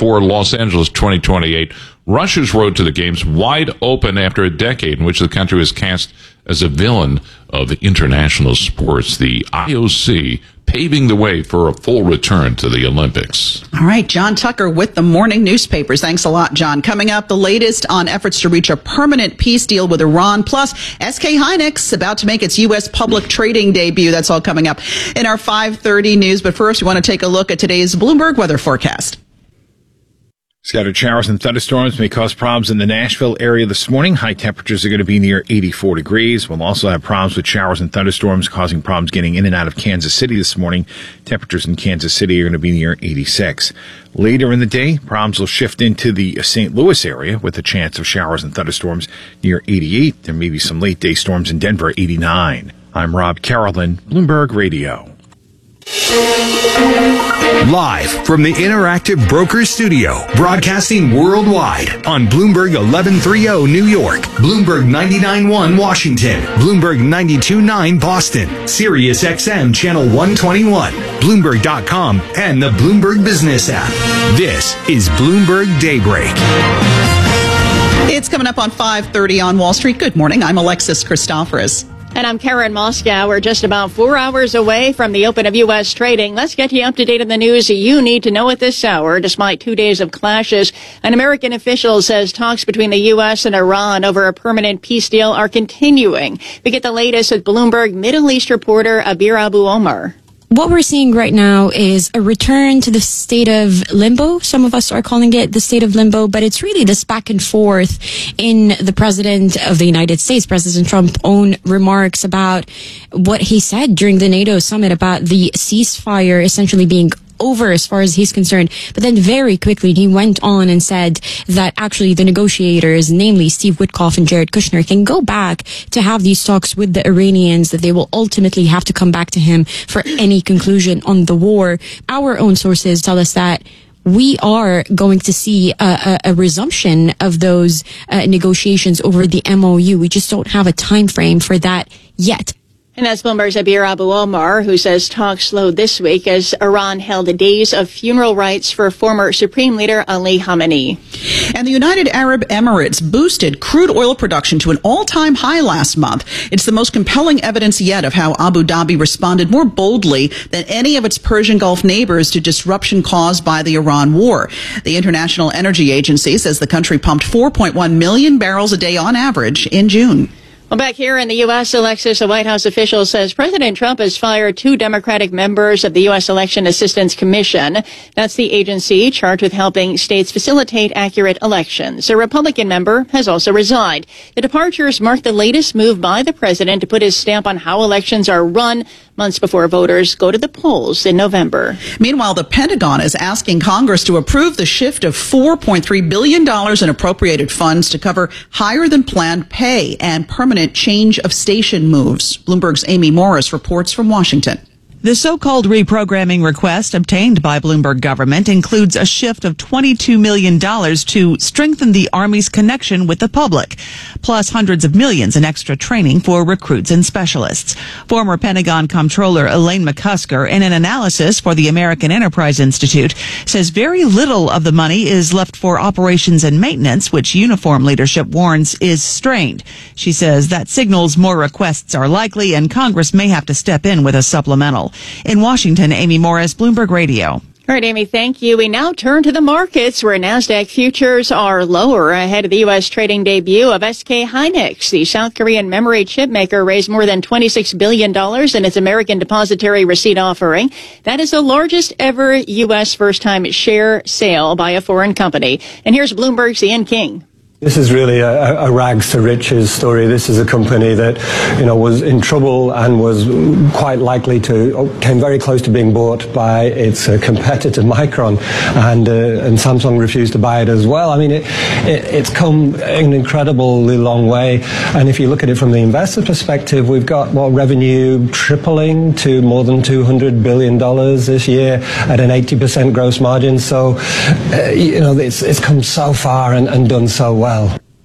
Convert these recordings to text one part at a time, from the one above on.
for Los Angeles 2028. Russia's road to the games wide open after a decade in which the country was cast as a villain of international sports. The IOC paving the way for a full return to the Olympics. All right, John Tucker with the morning newspapers. Thanks a lot, John. Coming up, the latest on efforts to reach a permanent peace deal with Iran, plus SK Hynix about to make its U.S. public trading debut. That's all coming up in our 5:30 news. But first, we want to take a look at today's Bloomberg weather forecast. Scattered showers and thunderstorms may cause problems in the Nashville area this morning. High temperatures are going to be near 84 degrees. We'll also have problems with showers and thunderstorms causing problems getting in and out of Kansas City this morning. Temperatures in Kansas City are going to be near 86. Later in the day, problems will shift into the St. Louis area with a chance of showers and thunderstorms near 88. There may be some late day storms in Denver, 89. I'm Rob Carolyn, Bloomberg Radio. Live from the Interactive Brokers Studio, broadcasting worldwide on Bloomberg 1130 New York, Bloomberg 99.1 Washington, Bloomberg 92.9 Boston, Sirius XM Channel 121, Bloomberg.com, and the Bloomberg Business app. This is Bloomberg Daybreak. It's coming up on 5:30 on Wall Street. Good morning. I'm Alexis Christoforous. And I'm Karen Moscow. We're just about 4 hours away from the open of U.S. trading. Let's get you up to date on the news you need to know at this hour. Despite 2 days of clashes, an American official says talks between the U.S. and Iran over a permanent peace deal are continuing. We get the latest with Bloomberg Middle East reporter Abir Abu Omar. What we're seeing right now is a return to the state of limbo. Some of us are calling it the state of limbo, but it's really this back and forth in the president of the United States, President Trump's own remarks about what he said during the NATO summit about the ceasefire essentially being over as far as he's concerned. But then very quickly he went on and said that actually the negotiators, namely Steve Witkoff and Jared Kushner, can go back to have these talks with the Iranians, that they will ultimately have to come back to him for any conclusion on the war. Our own sources tell us that we are going to see a resumption of those negotiations over the MOU. We just don't have a time frame for that yet. And that's Bloomberg's Abir Abu Omar, who says talks slowed this week as Iran held days of funeral rites for former Supreme Leader Ali Khamenei. And the United Arab Emirates boosted crude oil production to an all-time high last month. It's the most compelling evidence yet of how Abu Dhabi responded more boldly than any of its Persian Gulf neighbors to disruption caused by the Iran war. The International Energy Agency says the country pumped 4.1 million barrels a day on average in June. Well, back here in the U.S., Alexis, a White House official says President Trump has fired 2 Democratic members of the U.S. Election Assistance Commission. That's the agency charged with helping states facilitate accurate elections. A Republican member has also resigned. The departures mark the latest move by the president to put his stamp on how elections are run months before voters go to the polls in November. Meanwhile, the Pentagon is asking Congress to approve the shift of $4.3 billion in appropriated funds to cover higher than planned pay and permanent change of station moves. Bloomberg's Amy Morris reports from Washington. The so-called reprogramming request obtained by Bloomberg government includes a shift of $22 million to strengthen the Army's connection with the public, plus hundreds of millions in extra training for recruits and specialists. Former Pentagon Comptroller Elaine McCusker, in an analysis for the American Enterprise Institute, says very little of the money is left for operations and maintenance, which uniform leadership warns is strained. She says that signals more requests are likely and Congress may have to step in with a supplemental. In Washington, Amy Morris, Bloomberg Radio. All right, Amy, thank you. We now turn to the markets where NASDAQ futures are lower ahead of the U.S. trading debut of SK Hynix. The South Korean memory chip maker raised more than $26 billion in its American depository receipt offering. That is the largest ever U.S. first-time share sale by a foreign company. And here's Bloomberg's Ian King. This is really a rags to riches story. This is a company that, was in trouble and was quite likely came very close to being bought by its competitor Micron, and Samsung refused to buy it as well. I mean, it's come an incredibly long way. And if you look at it from the investor perspective, we've got revenue tripling to more than $200 billion this year at an 80% gross margin. So, it's come so far and done so well.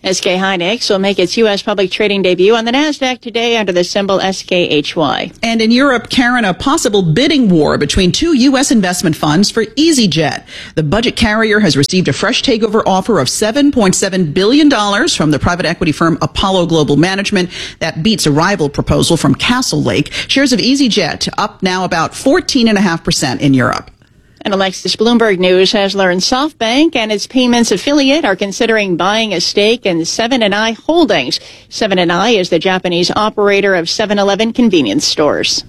SK Hynix will make its U.S. public trading debut on the NASDAQ today under the symbol SKHY. And in Europe, Karen, a possible bidding war between two U.S. investment funds for EasyJet. The budget carrier has received a fresh takeover offer of $7.7 billion from the private equity firm Apollo Global Management. That beats a rival proposal from Castle Lake. Shares of EasyJet up now about 14.5% in Europe. And Alexis, Bloomberg News has learned SoftBank and its payments affiliate are considering buying a stake in Seven & i Holdings. Seven & i is the Japanese operator of 7-Eleven convenience stores.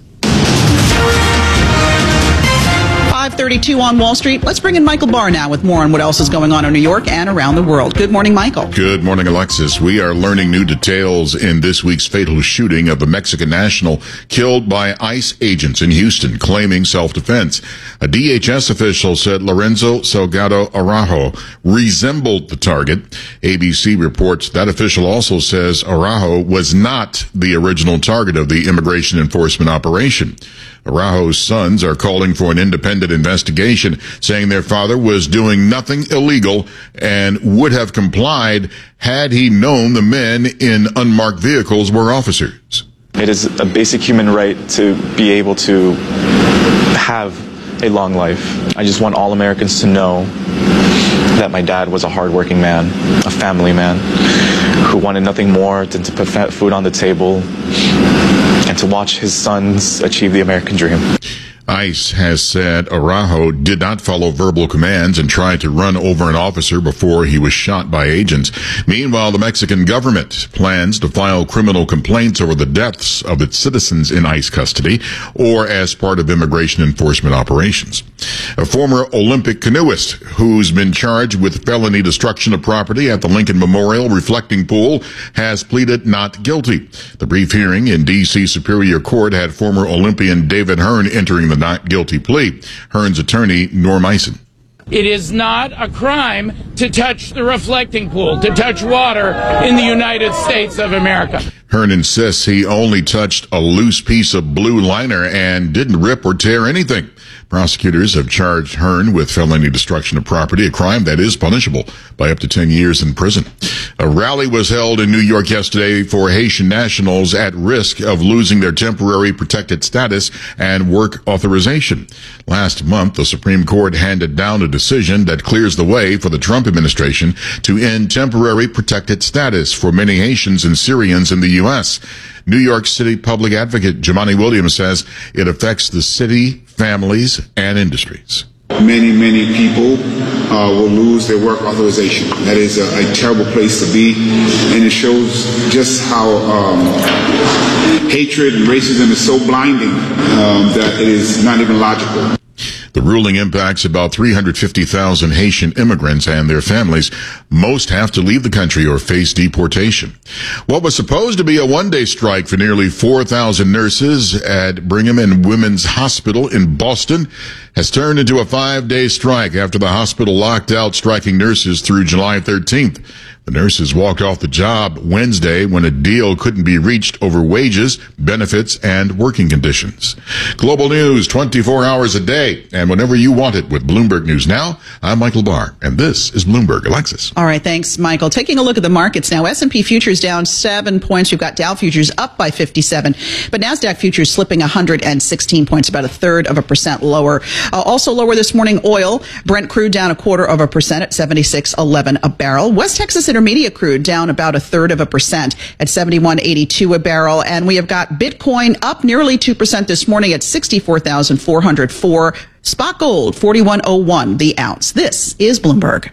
5:32 on Wall Street. Let's bring in Michael Barr now with more on what else is going on in New York and around the world. Good morning, Michael. Good morning, Alexis. We are learning new details in this week's fatal shooting of a Mexican national killed by ICE agents in Houston, claiming self-defense. A DHS official said Lorenzo Salgado Araujo resembled the target. ABC reports that official also says Araujo was not the original target of the immigration enforcement operation. Araujo's sons are calling for an independent investigation, saying their father was doing nothing illegal and would have complied had he known the men in unmarked vehicles were officers. It is a basic human right to be able to have a long life. I just want all Americans to know that my dad was a hardworking man, a family man, who wanted nothing more than to put food on the table and to watch his sons achieve the American dream. ICE has said Araujo did not follow verbal commands and tried to run over an officer before he was shot by agents. Meanwhile, the Mexican government plans to file criminal complaints over the deaths of its citizens in ICE custody or as part of immigration enforcement operations. A former Olympic canoeist who's been charged with felony destruction of property at the Lincoln Memorial reflecting pool has pleaded not guilty. The brief hearing in D.C. Superior Court had former Olympian David Hearn entering the not guilty plea. Hearn's attorney, Norm Eisen. It is not a crime to touch the reflecting pool, to touch water in the United States of America. Hearn insists he only touched a loose piece of blue liner and didn't rip or tear anything. Prosecutors have charged Hearn with felony destruction of property, a crime that is punishable by up to 10 years in prison. A rally was held in New York yesterday for Haitian nationals at risk of losing their temporary protected status and work authorization. Last month, the Supreme Court handed down a decision that clears the way for the Trump administration to end temporary protected status for many Haitians and Syrians in the U.S. New York City Public Advocate Jumaane Williams says it affects the city, families, and industries. Many people will lose their work authorization. That is a terrible place to be, and it shows just how hatred and racism is so blinding that it is not even logical. The ruling impacts about 350,000 Haitian immigrants and their families. Most have to leave the country or face deportation. What was supposed to be a one-day strike for nearly 4,000 nurses at Brigham and Women's Hospital in Boston has turned into a 5-day strike after the hospital locked out striking nurses through July 13th. The nurses walked off the job Wednesday when a deal couldn't be reached over wages, benefits, and working conditions. Global news 24 hours a day and whenever you want it with Bloomberg News Now. I'm Michael Barr, and this is Bloomberg. Alexis. All right, thanks, Michael. Taking a look at the markets now. S&P futures down 7 points. We've got Dow futures up by 57, but NASDAQ futures slipping 116 points, about 1/3% lower. Also lower this morning, oil. Brent crude down 1/4% at 76.11 a barrel. West Texas Intermediate crude down about 1/3% at 71.82 a barrel. And we have got Bitcoin up nearly 2% this morning at 64,404. Spot gold, 41.01 the ounce. This is Bloomberg.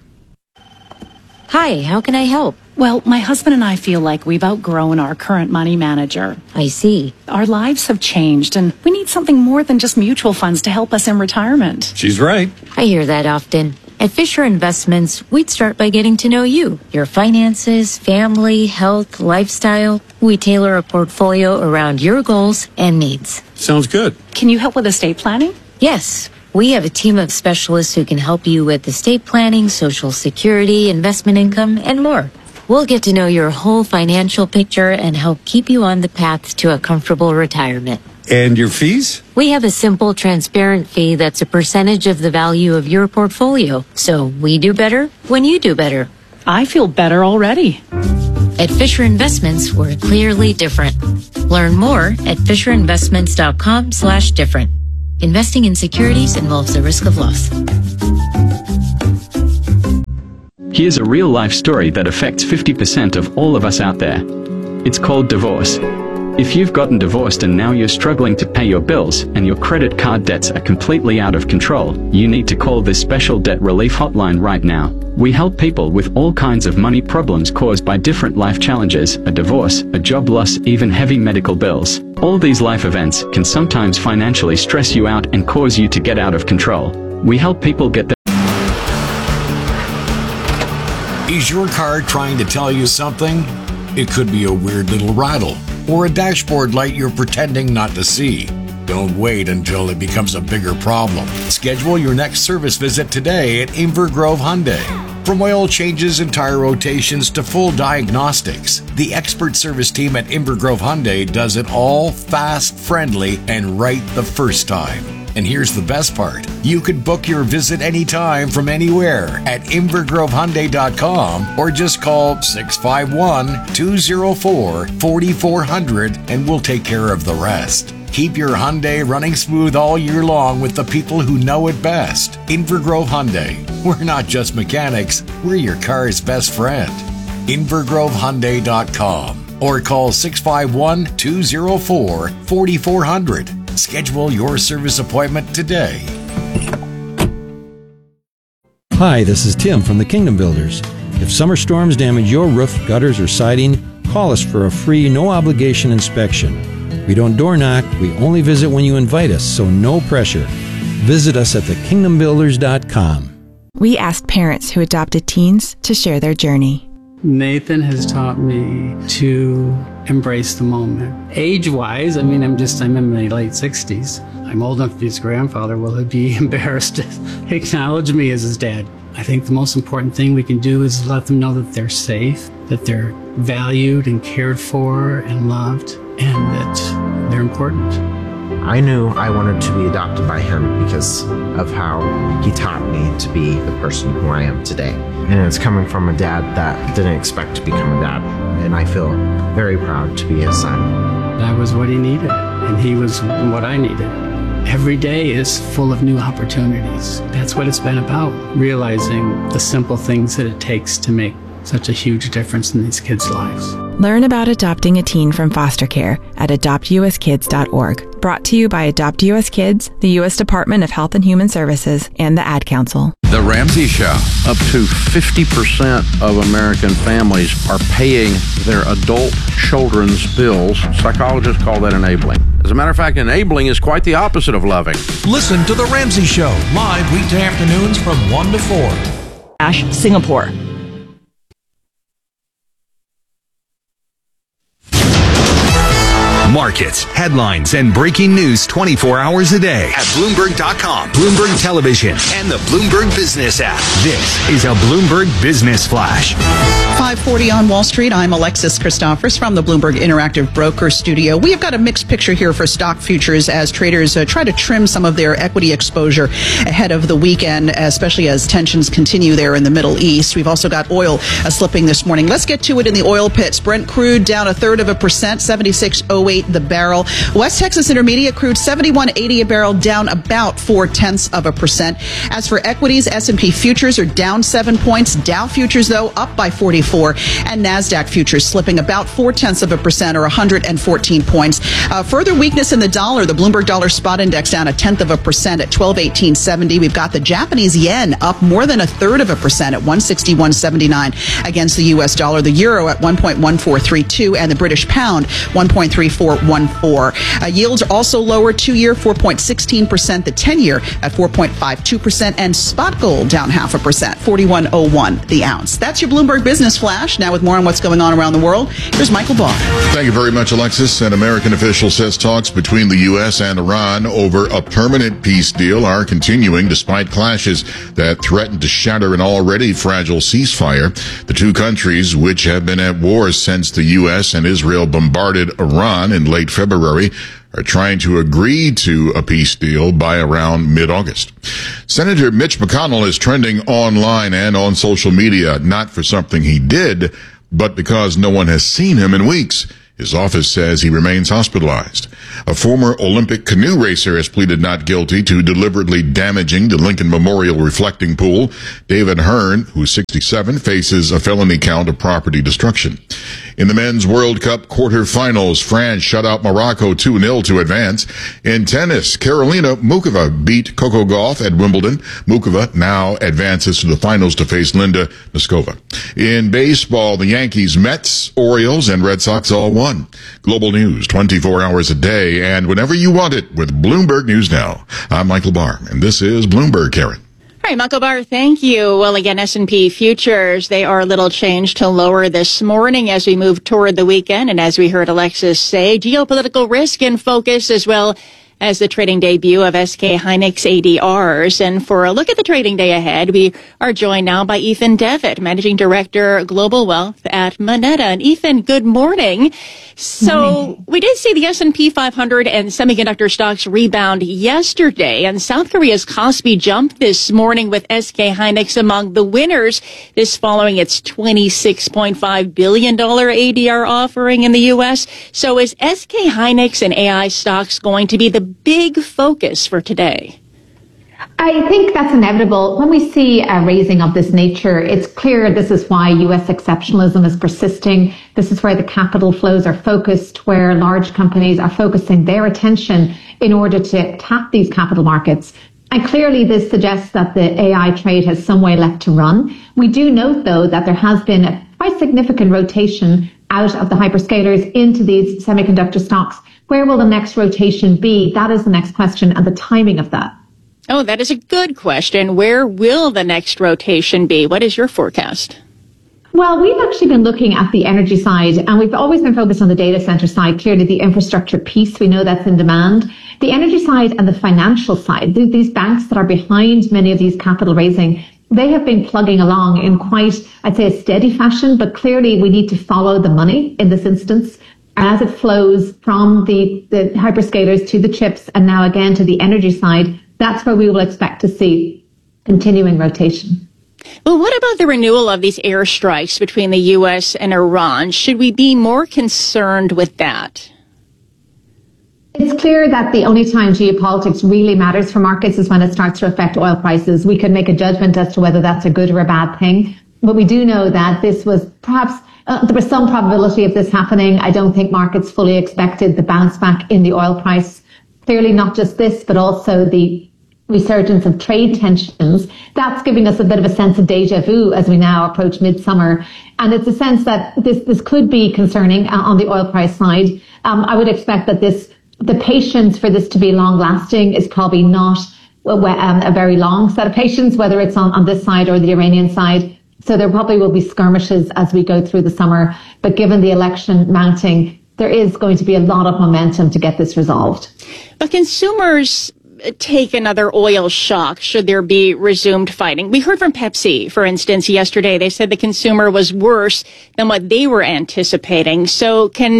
Hi, how can I help? Well, my husband and I feel like we've outgrown our current money manager. I see. Our lives have changed, and we need something more than just mutual funds to help us in retirement. She's right. I hear that often. At Fisher Investments, we'd start by getting to know you, your finances, family, health, lifestyle. We tailor a portfolio around your goals and needs. Sounds good. Can you help with estate planning? Yes. We have a team of specialists who can help you with estate planning, Social Security, investment income, and more. We'll get to know your whole financial picture and help keep you on the path to a comfortable retirement. And your fees? We have a simple, transparent fee that's a percentage of the value of your portfolio. So we do better when you do better. I feel better already. At Fisher Investments, we're clearly different. Learn more at FisherInvestments.com/different. Investing in securities involves the risk of loss. Here's a real-life story that affects 50% of all of us out there. It's called divorce. If you've gotten divorced and now you're struggling to pay your bills and your credit card debts are completely out of control, you need to call this special debt relief hotline right now. We help people with all kinds of money problems caused by different life challenges, a divorce, a job loss, even heavy medical bills. All these life events can sometimes financially stress you out and cause you to get out of control. We help people get their Is your car trying to tell you something? It could be a weird little rattle or a dashboard light you're pretending not to see. Don't wait until it becomes a bigger problem. Schedule your next service visit today at Inver Grove Hyundai. From oil changes and tire rotations to full diagnostics, the expert service team at Inver Grove Hyundai does it all fast, friendly, and right the first time. And here's the best part. You can book your visit anytime from anywhere at invergrovehyundai.com or just call 651-204-4400 and we'll take care of the rest. Keep your Hyundai running smooth all year long with the people who know it best. Inver Grove Hyundai. We're not just mechanics, we're your car's best friend. invergrovehyundai.com or call 651-204-4400. Schedule your service appointment today. Hi, this is Tim from the Kingdom Builders. If summer storms damage your roof, gutters, or siding, call us for a free, no-obligation inspection. We don't door knock, we only visit when you invite us, so no pressure. Visit us at thekingdombuilders.com. We asked parents who adopted teens to share their journey. Nathan has taught me to embrace the moment. Age-wise, I'm in my late 60s. I'm old enough to be his grandfather. Will he be embarrassed to acknowledge me as his dad? I think the most important thing we can do is let them know that they're safe, that they're valued and cared for and loved, and that they're important. I knew I wanted to be adopted by him because of how he taught me to be the person who I am today. And it's coming from a dad that didn't expect to become a dad. And I feel very proud to be his son. I was what he needed, and he was what I needed. Every day is full of new opportunities. That's what it's been about, realizing the simple things that it takes to make such a huge difference in these kids' lives. Learn about adopting a teen from foster care at adoptuskids.org. Brought to you by Adopt US Kids, the U.S. Department of Health and Human Services, and the Ad Council. The Ramsey Show. Up to 50% of American families are paying their adult children's bills. Psychologists call that enabling. As a matter of fact, enabling is quite the opposite of loving. Listen to The Ramsey Show, live weekday afternoons from 1 to 4. Singapore. Markets, headlines, and breaking news 24 hours a day at Bloomberg.com, Bloomberg Television, and the Bloomberg Business app. This is a Bloomberg Business Flash. 5:40 on Wall Street. I'm Alexis Christophers from the Bloomberg Interactive Broker Studio. We have got a mixed picture here for stock futures as traders try to trim some of their equity exposure ahead of the weekend, especially as tensions continue there in the Middle East. We've also got oil slipping this morning. Let's get to it in the oil pits. Brent crude down 0.33%, 76.08 the barrel. West Texas Intermediate crude 71.80 a barrel, down about 0.4%. As for equities, S&P futures are down 7 points. Dow futures, though, up by 44, and NASDAQ futures slipping about 0.4% or 114 points. Further weakness in the dollar. The Bloomberg Dollar Spot Index down 0.1% at 1218.70. We've got the Japanese yen up more than 0.33% at 161.79 against the U.S. dollar. The euro at 1.1432 and the British pound 1.3414. Yields are also lower. 2-year 4.16%, the 10-year at 4.52%, and spot gold down 0.5%, 41.01 the ounce. That's your Bloomberg Business Flash. Now with more on what's going on around the world, here's Michael Barr. Thank you very much, Alexis. An American official says talks between the U.S. and Iran over a permanent peace deal are continuing despite clashes that threaten to shatter an already fragile ceasefire. The two countries, which have been at war since the U.S. and Israel bombarded Iran in late February, are trying to agree to a peace deal by around mid-August. Senator Mitch McConnell is trending online and on social media, not for something he did, but because no one has seen him in weeks. His office says he remains hospitalized. A former Olympic canoe racer has pleaded not guilty to deliberately damaging the Lincoln Memorial reflecting pool. David Hearn, who's 67, faces a felony count of property destruction. In the Men's World Cup quarterfinals, France shut out Morocco 2-0 to advance. In tennis, Karolina Muchova beat Coco Gauff at Wimbledon. Muchova now advances to the finals to face Linda Noskova. In baseball, the Yankees, Mets, Orioles, and Red Sox all won. Global news 24 hours a day and whenever you want it with Bloomberg News Now. I'm Michael Barr, and this is Bloomberg, Karen. All right, Michael Barr, thank you. Well, again, S&P futures, they are a little changed to lower this morning as we move toward the weekend. And as we heard Alexis say, geopolitical risk in focus as well as the trading debut of SK Hynix ADRs. And for a look at the trading day ahead, we are joined now by Ethan Devitt, Managing Director, Global Wealth at Moneta. And Ethan, good morning. So we did see the S&P 500 and semiconductor stocks rebound yesterday, and South Korea's Kospi jumped this morning with SK Hynix among the winners, this following its $26.5 billion ADR offering in the U.S. So is SK Hynix and AI stocks going to be the big focus for today? I think that's inevitable. When we see a raising of this nature, it's clear this is why U.S. exceptionalism is persisting. This is where the capital flows are focused, where large companies are focusing their attention in order to tap these capital markets. And clearly this suggests that the AI trade has some way left to run. We do note, though, that there has been a quite significant rotation out of the hyperscalers into these semiconductor stocks. Where will the next rotation be? That is the next question, and the timing of that. Oh, that is a good question. Where will the next rotation be? What is your forecast? Well, we've actually been looking at the energy side, and we've always been focused on the data center side. Clearly, the infrastructure piece, we know that's in demand. The energy side and the financial side, these banks that are behind many of these capital raising, they have been plugging along in quite, I'd say, a steady fashion, but clearly we need to follow the money in this instance. As it flows from the hyperscalers to the chips and now again to the energy side, that's where we will expect to see continuing rotation. Well, what about the renewal of these airstrikes between the U.S. and Iran? Should we be more concerned with that? It's clear that the only time geopolitics really matters for markets is when it starts to affect oil prices. We could make a judgment as to whether that's a good or a bad thing. But we do know that this was perhaps, there was some probability of this happening. I don't think markets fully expected the bounce back in the oil price. Clearly not just this, but also the resurgence of trade tensions. That's giving us a bit of a sense of deja vu as we now approach midsummer. And it's a sense that this could be concerning on the oil price side. I would expect that the patience for this to be long lasting is probably not a very long set of patience, whether it's on this side or the Iranian side. So there probably will be skirmishes as we go through the summer. But given the election mounting, there is going to be a lot of momentum to get this resolved. But consumers take another oil shock should there be resumed fighting. We heard from Pepsi, for instance, yesterday. They said the consumer was worse than what they were anticipating. So can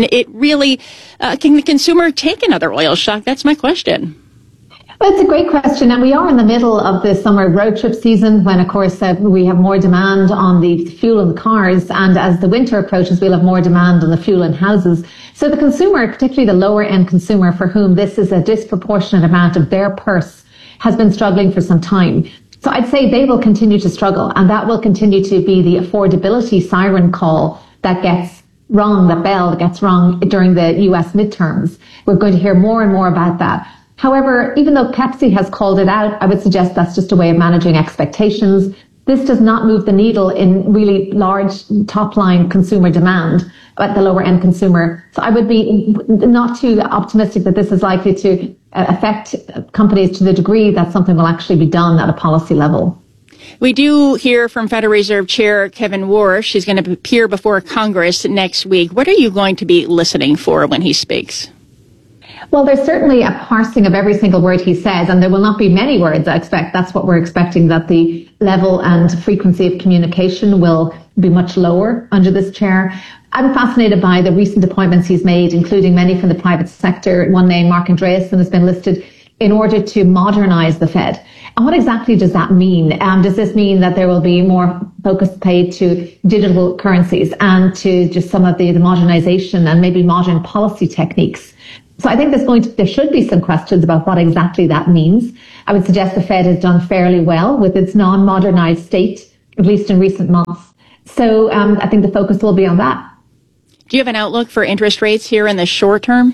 the consumer take another oil shock? That's my question. Well, it's a great question. And we are in the middle of the summer road trip season when, of course, we have more demand on the fuel in the cars. And as the winter approaches, we'll have more demand on the fuel in houses. So the consumer, particularly the lower end consumer for whom this is a disproportionate amount of their purse, has been struggling for some time. So I'd say they will continue to struggle, and that will continue to be the affordability siren call that gets rung, the bell that gets rung during the US midterms. We're going to hear more and more about that. However, even though Pepsi has called it out, I would suggest that's just a way of managing expectations. This does not move the needle in really large top-line consumer demand at the lower-end consumer. So I would be not too optimistic that this is likely to affect companies to the degree that something will actually be done at a policy level. We do hear from Federal Reserve Chair Kevin Warsh. He's going to appear before Congress next week. What are you going to be listening for when he speaks? Well, there's certainly a parsing of every single word he says, and there will not be many words, I expect. That's what we're expecting, that the level and frequency of communication will be much lower under this chair. I'm fascinated by the recent appointments he's made, including many from the private sector. One name, Mark Andreessen, has been listed in order to modernize the Fed. And what exactly does that mean? Does this mean that there will be more focus paid to digital currencies and to just some of the modernization and maybe modern policy techniques? So I think there should be some questions about what exactly that means. I would suggest the Fed has done fairly well with its non-modernized state, at least in recent months. So I think the focus will be on that. Do you have an outlook for interest rates here in the short term?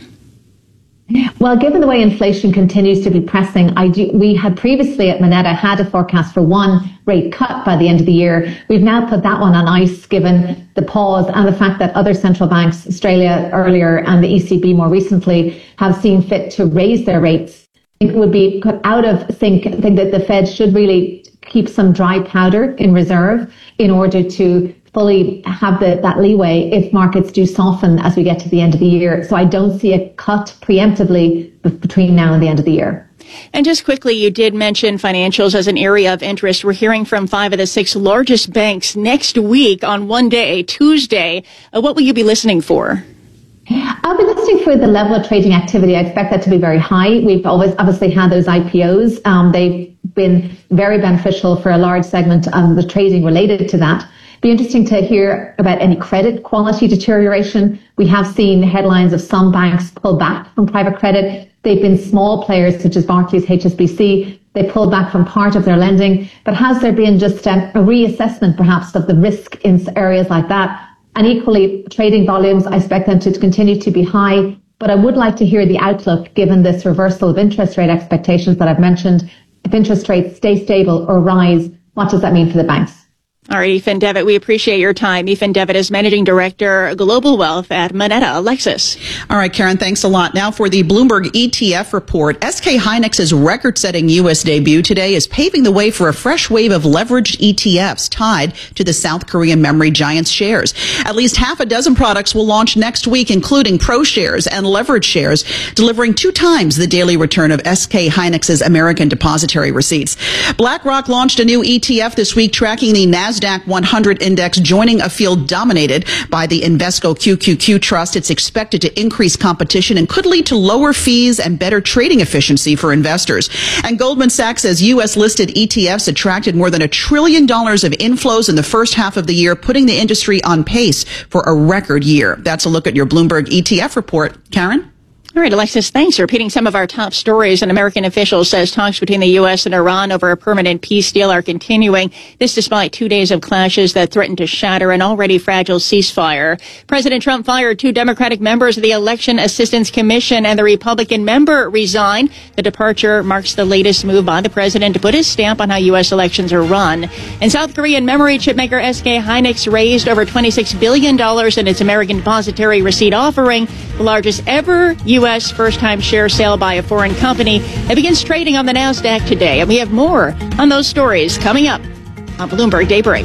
Well, given the way inflation continues to be pressing, we had previously at Moneta had a forecast for one rate cut by the end of the year. We've now put that one on ice given the pause and the fact that other central banks, Australia earlier and the ECB more recently, have seen fit to raise their rates. I think it would be out of sync. I think that the Fed should really keep some dry powder in reserve in order to fully have that leeway if markets do soften as we get to the end of the year. So I don't see a cut preemptively between now and the end of the year. And just quickly, you did mention financials as an area of interest. We're hearing from 5 of the 6 largest banks next week on one day, Tuesday. What will you be listening for? I'll be listening for the level of trading activity. I expect that to be very high. We've always obviously had those IPOs. They've been very beneficial for a large segment of the trading related to that. Be interesting to hear about any credit quality deterioration. We have seen headlines of some banks pull back from private credit. They've been small players such as Barclays, HSBC. They pulled back from part of their lending. But has there been just a reassessment perhaps of the risk in areas like that? And equally, trading volumes, I expect them to continue to be high. But I would like to hear the outlook given this reversal of interest rate expectations that I've mentioned. If interest rates stay stable or rise, what does that mean for the banks? All right, Ethan Devitt, we appreciate your time. Ethan Devitt is Managing Director, Global Wealth at Moneta. Alexis. All right, Karen, thanks a lot. Now for the Bloomberg ETF report. SK Hynix's record-setting U.S. debut today is paving the way for a fresh wave of leveraged ETFs tied to the South Korean memory giant's shares. At least half a dozen products will launch next week, including Pro Shares and Leverage Shares, delivering 2 times the daily return of SK Hynix's American depository receipts. BlackRock launched a new ETF this week tracking the NASDAQ 100 index, joining a field dominated by the Invesco QQQ Trust. It's expected to increase competition and could lead to lower fees and better trading efficiency for investors. And Goldman Sachs says U.S. listed ETFs attracted more than $1 trillion of inflows in the first half of the year, putting the industry on pace for a record year. That's a look at your Bloomberg ETF report. Karen? All right, Alexis, thanks. Repeating some of our top stories. An American official says talks between the U.S. and Iran over a permanent peace deal are continuing. This despite 2 days of clashes that threaten to shatter an already fragile ceasefire. President Trump fired 2 Democratic members of the Election Assistance Commission, and the Republican member resigned. The departure marks the latest move by the president to put his stamp on how U.S. elections are run. And South Korean memory chip maker SK Hynix raised over $26 billion in its American depository receipt offering, the largest ever U.S. first-time share sale by a foreign company. It begins trading on the NASDAQ today, and we have more on those stories coming up on Bloomberg Daybreak.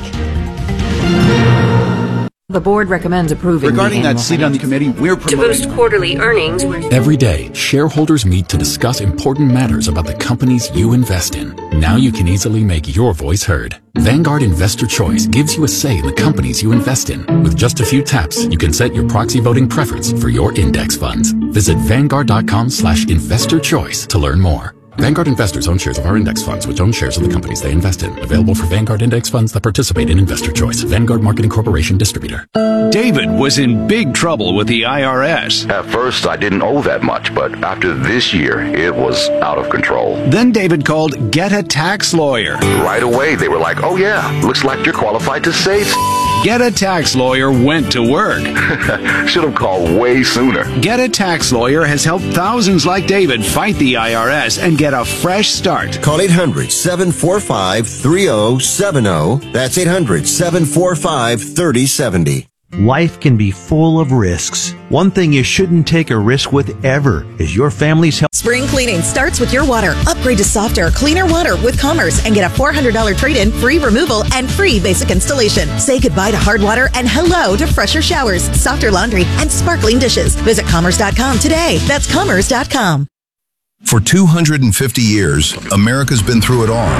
The board recommends approving regarding that seat on the committee, we're promoting to boost quarterly earnings. Every day, shareholders meet to discuss important matters about the companies you invest in. Now you can easily make your voice heard. Vanguard Investor Choice gives you a say in the companies you invest in. With just a few taps, you can set your proxy voting preference for your index funds. Visit Vanguard.com/investorchoice to learn more. Vanguard investors own shares of our index funds, which own shares of the companies they invest in. Available for Vanguard index funds that participate in Investor Choice. Vanguard Marketing Corporation distributor. David was in big trouble with the IRS. At first, I didn't owe that much, but after this year, it was out of control. Then David called Get a Tax Lawyer. Right away, they were like, oh yeah, looks like you're qualified to save. Get a Tax Lawyer went to work. Should have called way sooner. Get a Tax Lawyer has helped thousands like David fight the IRS and get a fresh start. Call 800-745-3070. That's 800-745-3070. Life can be full of risks. One thing you shouldn't take a risk with ever is your family's health. Spring cleaning starts with your water. Upgrade to softer, cleaner water with Commerce and get a $400 trade-in, free removal, and free basic installation. Say goodbye to hard water and hello to fresher showers, softer laundry, and sparkling dishes. Visit Commerce.com today. That's Commerce.com. For 250 years, America's been through it all.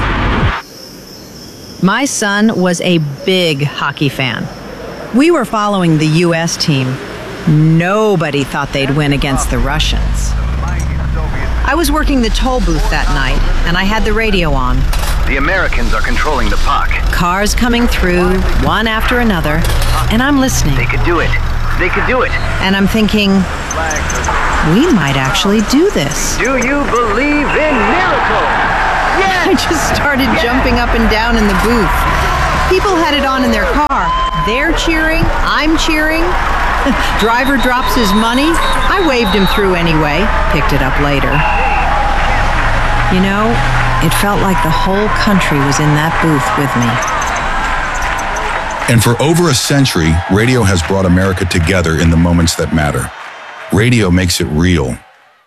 My son was a big hockey fan. We were following the U.S. team. Nobody thought they'd win against the Russians. I was working the toll booth that night, and I had the radio on. The Americans are controlling the puck. Cars coming through, one after another, and I'm listening. They could do it. They could do it. And I'm thinking, we might actually do this. Do you believe in miracles? I just started jumping up and down in the booth. People had it on in their car. They're cheering, I'm cheering. Driver drops his money. I waved him through anyway, picked it up later. You know, it felt like the whole country was in that booth with me. And for over a century, radio has brought America together in the moments that matter. Radio makes it real.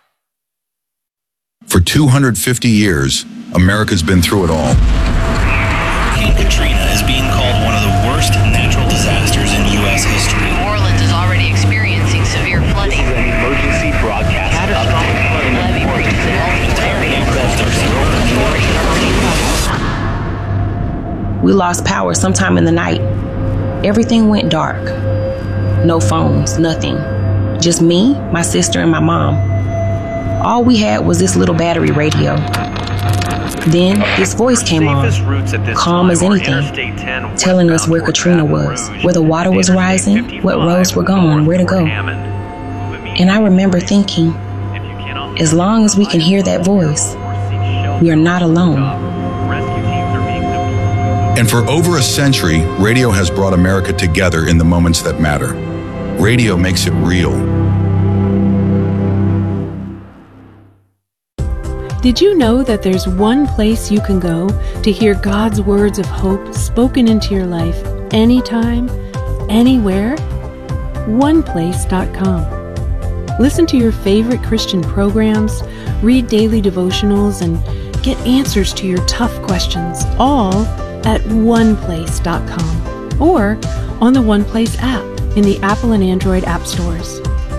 For 250 years, America's been through it all. Hurricane Katrina is being called one of the worst natural disasters in U.S. history. New Orleans is already experiencing severe flooding. This is an emergency broadcast update. We lost power sometime in the night. Everything went dark. No phones, nothing. Just me, my sister, and my mom. All we had was this little battery radio. Then this voice came on, calm as anything, telling us where Katrina was, where the water was rising, what roads were gone, where to go. And I remember thinking, as long as we can hear that voice, we are not alone. And for over a century, radio has brought America together in the moments that matter. Radio makes it real. Did you know that there's one place you can go to hear God's words of hope spoken into your life anytime, anywhere? OnePlace.com. Listen to your favorite Christian programs, read daily devotionals, and get answers to your tough questions, all at OnePlace.com or on the OnePlace app in the Apple and Android app stores.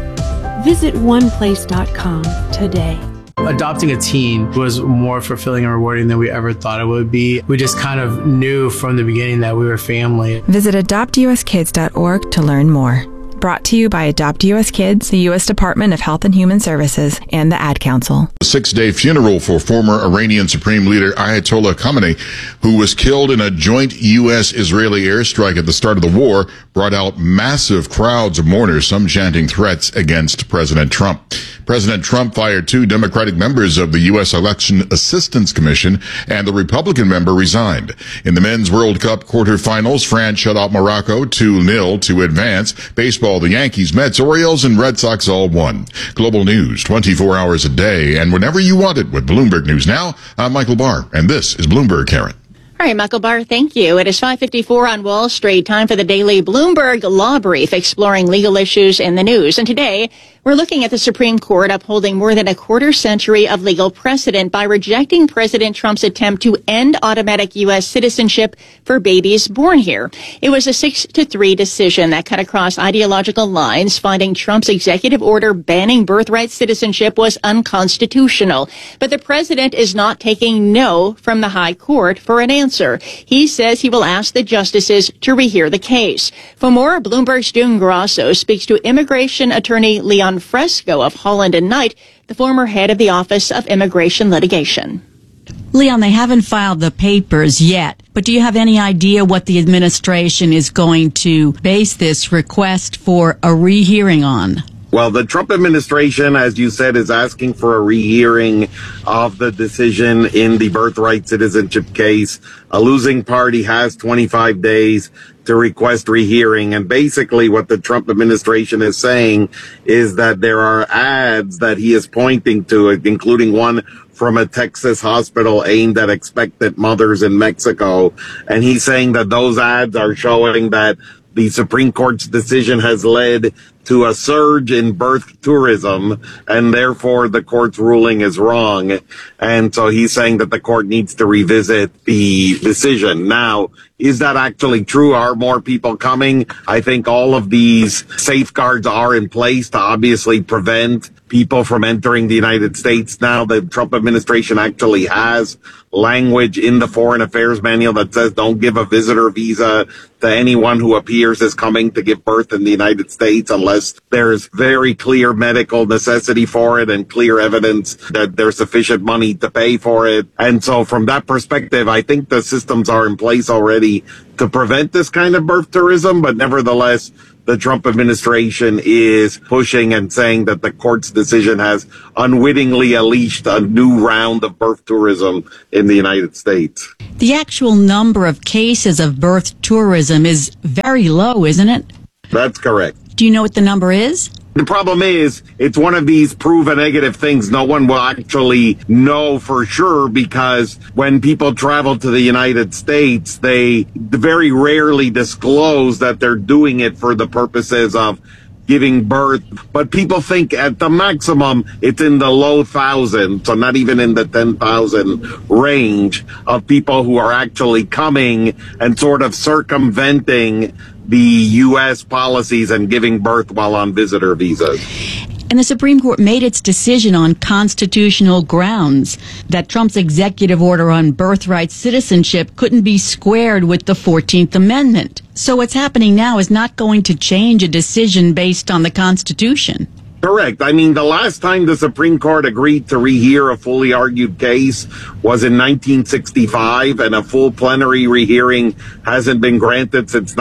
Visit OnePlace.com today. Adopting a teen was more fulfilling and rewarding than we ever thought it would be. We just kind of knew from the beginning that we were family. Visit adoptuskids.org to learn more. Brought to you by Adopt US Kids, the U.S. Department of Health and Human Services, and the Ad Council. A 6-day funeral for former Iranian Supreme Leader Ayatollah Khamenei, who was killed in a joint U.S.-Israeli airstrike at the start of the war, brought out massive crowds of mourners, some chanting threats against President Trump. President Trump fired 2 Democratic members of the U.S. Election Assistance Commission, and the Republican member resigned. In the Men's World Cup quarterfinals, France shut out Morocco 2-0 to advance. Baseball, the Yankees, Mets, Orioles, and Red Sox all won. Global news 24 hours a day and whenever you want it with Bloomberg News Now. I'm Michael Barr, and this is Bloomberg, Karen. All right, Michael Barr, thank you. It is 5:54 on Wall Street. Time for the daily Bloomberg Law Brief, exploring legal issues in the news. And today, we're looking at the Supreme Court upholding more than a quarter century of legal precedent by rejecting President Trump's attempt to end automatic U.S. citizenship for babies born here. It was a 6-3 decision that cut across ideological lines, finding Trump's executive order banning birthright citizenship was unconstitutional. But the president is not taking no from the high court for an answer. He says he will ask the justices to rehear the case. For more, Bloomberg's June Grasso speaks to immigration attorney Leon Fresco of Holland and Knight, the former head of the Office of Immigration Litigation. Leon, they haven't filed the papers yet, but do you have any idea what the administration is going to base this request for a rehearing on? Well, the Trump administration, as you said, is asking for a rehearing of the decision in the birthright citizenship case. A losing party has 25 days to request rehearing. And basically what the Trump administration is saying is that there are ads that he is pointing to, including one from a Texas hospital aimed at expectant mothers in Mexico. And he's saying that those ads are showing that the Supreme Court's decision has led to a surge in birth tourism, and therefore the court's ruling is wrong. And so he's saying that the court needs to revisit the decision. Now, is that actually true? Are more people coming? I think all of these safeguards are in place to obviously prevent people from entering the United States. Now, the Trump administration actually has language in the Foreign Affairs Manual that says don't give a visitor visa to anyone who appears as coming to give birth in the United States unless there's very clear medical necessity for it and clear evidence that there's sufficient money to pay for it. And so from that perspective, I think the systems are in place already to prevent this kind of birth tourism, but nevertheless, the Trump administration is pushing and saying that the court's decision has unwittingly unleashed a new round of birth tourism in the United States. The actual number of cases of birth tourism is very low, isn't it? That's correct. Do you know what the number is? The problem is, it's one of these prove a negative things no one will actually know for sure, because when people travel to the United States, they very rarely disclose that they're doing it for the purposes of giving birth. But people think at the maximum, it's in the low thousands, so not even in the 10,000 range of people who are actually coming and sort of circumventing the U.S. policies and giving birth while on visitor visas. And the Supreme Court made its decision on constitutional grounds that Trump's executive order on birthright citizenship couldn't be squared with the 14th Amendment. So what's happening now is not going to change a decision based on the Constitution. Correct. I mean, the last time the Supreme Court agreed to rehear a fully argued case was in 1965, and a full plenary rehearing hasn't been granted since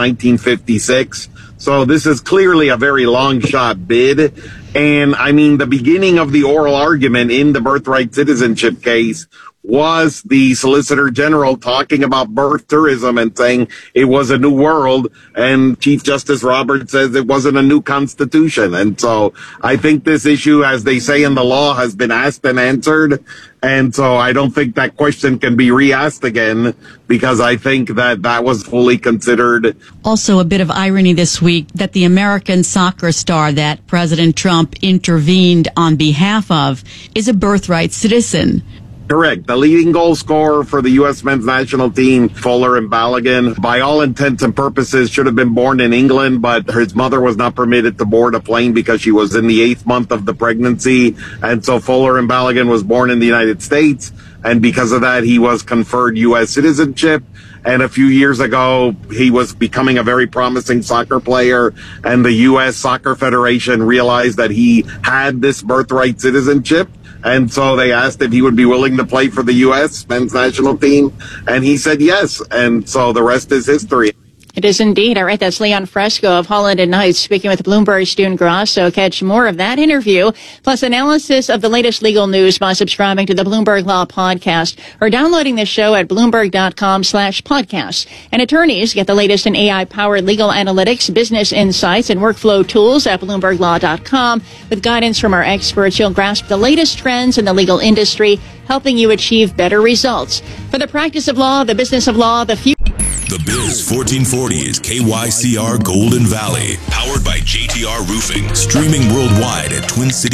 1956. So this is clearly a very long shot bid. And I mean, the beginning of the oral argument in the birthright citizenship case was the Solicitor General talking about birth tourism and saying it was a new world, and Chief Justice Roberts says it wasn't a new constitution. And so I think this issue, as they say in the law, has been asked and answered. And so I don't think that question can be re-asked again, because I think that that was fully considered. Also, a bit of irony this week that the American soccer star that President Trump intervened on behalf of is a birthright citizen. Correct. The leading goal scorer for the U.S. men's national team, Folarin Balogun, by all intents and purposes should have been born in England, but his mother was not permitted to board a plane because she was in the 8th month of the pregnancy. And so Folarin Balogun was born in the United States. And because of that, he was conferred U.S. citizenship. And a few years ago, he was becoming a very promising soccer player. And the U.S. Soccer Federation realized that he had this birthright citizenship. And so they asked if he would be willing to play for the U.S. men's national team. And he said yes. And so the rest is history. It is indeed. All right, that's Leon Fresco of Holland and Knight speaking with Bloomberg's June Grasso. Catch more of that interview, plus analysis of the latest legal news by subscribing to the Bloomberg Law Podcast or downloading the show at Bloomberg.com/podcast. And attorneys get the latest in AI-powered legal analytics, business insights, and workflow tools at BloombergLaw.com. With guidance from our experts, you'll grasp the latest trends in the legal industry, helping you achieve better results. For the practice of law, the business of law, the future. The Biz 1440 is KYCR Golden Valley, powered by JTR Roofing, streaming worldwide at